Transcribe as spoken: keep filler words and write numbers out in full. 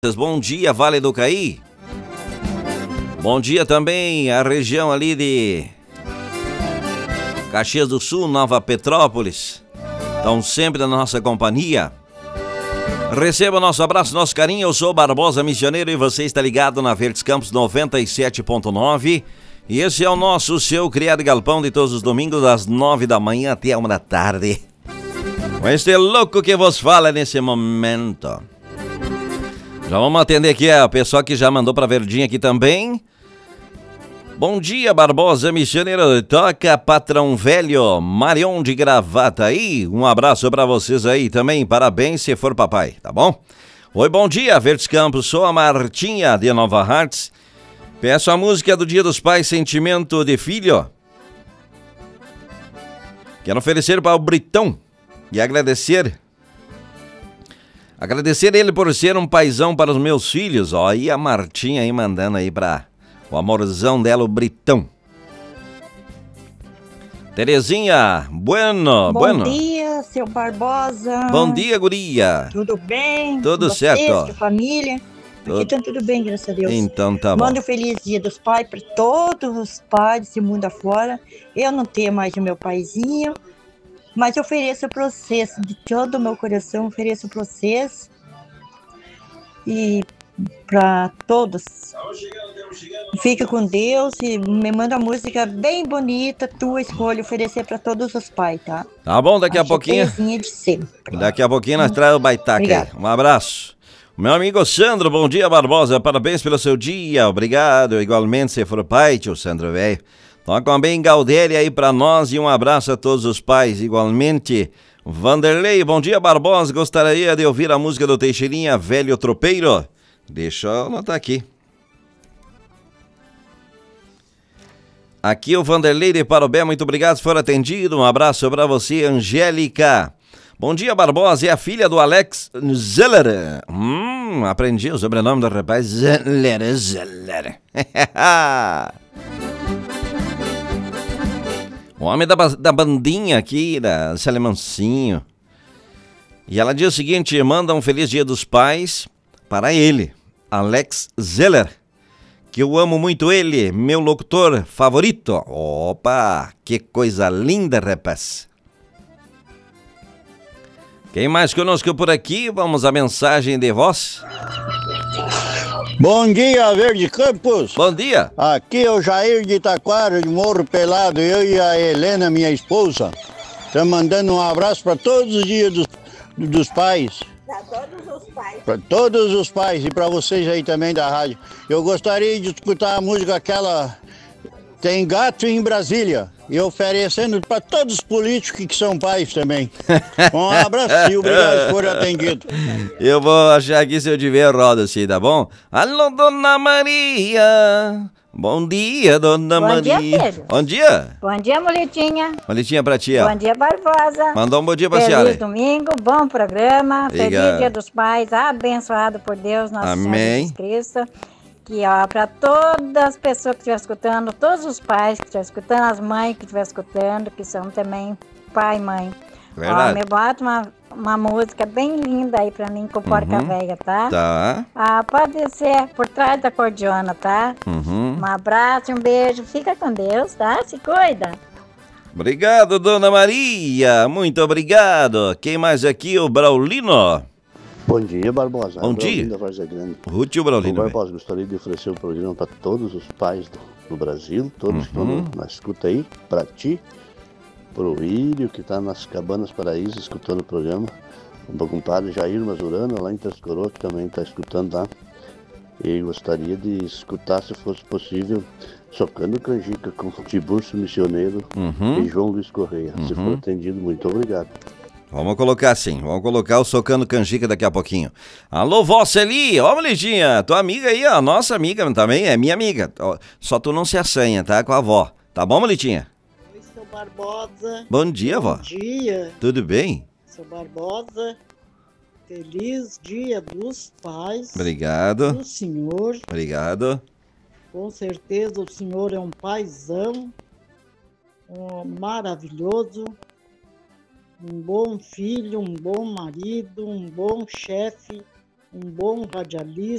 Bom dia, Vale do Caí. Bom dia também a região ali de Caxias do Sul, Nova Petrópolis. Estão sempre na nossa companhia. Receba nosso abraço, nosso carinho. Eu sou Barbosa Missioneiro e você está ligado na Verdes Campos noventa e sete ponto nove. E esse é o nosso, seu Criado Galpão de todos os domingos, das nove da manhã até uma da tarde. Com este louco que vos fala nesse momento. Já vamos atender aqui a pessoa que já mandou pra Verdinha aqui também. Bom dia, Barbosa Missioneiro. Toca Patrão Velho, Marion de Gravataí. Um abraço pra vocês aí também. Parabéns se for papai, tá bom? Oi, bom dia, Verdes Campos. Sou a Martinha de Nova Hartz. Peço a música do Dia dos Pais, Sentimento de Filho. Quero oferecer para o Britão e agradecer... Agradecer ele por ser um paizão para os meus filhos. Ó, e a Martinha aí mandando aí pra o amorzão dela, o Britão. Terezinha, bueno, Bom bueno. dia, seu Barbosa. Bom dia, guria. Tudo bem? Tudo com certo. Vocês, com a família? Tudo... Aqui tá tudo bem, graças a Deus. Então tá bom. Manda um feliz dia dos pais para todos os pais desse mundo afora. Eu não tenho mais o meu paizinho, mas eu ofereço para vocês, de todo o meu coração, ofereço para vocês e para todos. Fica com Deus e me manda uma música bem bonita, tua escolha, oferecer para todos os pais, tá? Tá bom, daqui a, a pouquinho. De sempre. Daqui a pouquinho nós traz o Baitaca aí. Um abraço. Meu amigo Sandro, bom dia, Barbosa. Parabéns pelo seu dia. Obrigado. Igualmente, se for pai, tio Sandro, velho. Toca bem Galdéria aí pra nós e um abraço a todos os pais, igualmente. Vanderlei, bom dia, Barbosa. Gostaria de ouvir a música do Teixeirinha, Velho Tropeiro? Deixa eu anotar aqui. Aqui o Vanderlei de Parobé, muito obrigado, se for atendido. Um abraço pra você, Angélica. Bom dia, Barbosa. É a filha do Alex Zeller. Hum, aprendi o sobrenome do rapaz. Zeller, Zeller. O homem da, da bandinha aqui, da Salemancinho. E ela diz o seguinte, manda um feliz dia dos pais para ele, Alex Zeller, que eu amo muito ele, meu locutor favorito. Opa, que coisa linda, rapaz. Quem mais conosco por aqui? Vamos à mensagem de voz. Bom dia, Verde Campos. Bom dia. Aqui é o Jair de Taquara, de Morro Pelado. Eu e a Helena, minha esposa, estamos mandando um abraço para todos os dias dos, dos pais. Para todos os pais. Para todos os pais e para vocês aí também da rádio. Eu gostaria de escutar a música aquela Tem Gato em Brasília. E oferecendo para todos os políticos que são pais também. Um abraço e obrigado por atendido. Eu vou achar aqui se eu tiver roda assim, tá bom? Alô, Dona Maria. Bom dia, Dona Bom Maria. dia, Pedro. Bom dia. Bom dia, Muletinha. Muletinha pra ti, ó. Bom dia, Barbosa. Mandou um bom dia pra Feliz senhora. domingo, bom programa. Obrigado. Feliz Dia dos Pais, abençoado por Deus, nosso Senhor Amém. Jesus Cristo. Que, ó, para todas as pessoas que estiverem escutando, todos os pais que estiverem escutando, as mães que estiverem escutando, que são também pai e mãe. Verdade. Ó, me bota uma, uma música bem linda aí pra mim com Porca Uhum. Véia, tá? Tá. Ah, pode ser por trás da cordiona, tá? Uhum. Um abraço, um beijo, fica com Deus, tá? Se cuida. Obrigado, Dona Maria. Muito obrigado. Quem mais aqui? O Braulino. Bom dia, Barbosa. Bom dia. Da Várzea Grande. Ruth e o Ô, Braulino. Barbosa, gostaria de oferecer um programa para todos os pais do, do Brasil, todos que Uhum. estão na escuta aí, para ti, pro Írio, que está nas Cabanas Paraíso, escutando o programa, o meu compadre Jair Mazurano, lá em Três Coroas, que também está escutando lá. E gostaria de escutar, se fosse possível, Socando Canjica com Tiburcio Missioneiro Uhum. e João Luiz Correia. Se Uhum. for atendido, muito obrigado. Vamos colocar sim, vamos colocar o Socando Canjica daqui a pouquinho. Alô, vó Celi, ó, Melitinha, tua amiga aí, ó, nossa amiga também, é minha amiga. Ó, só tu não se assanha, tá, com a avó. Tá bom, Melitinha? Oi, seu Barbosa. Bom dia, vó. Bom dia, Tudo bem? seu Barbosa. Feliz Dia dos Pais. Obrigado, Do senhor. obrigado. Com certeza o senhor é um paizão. Um maravilhoso. Um bom filho, um bom marido, um bom chefe. um bom radialista.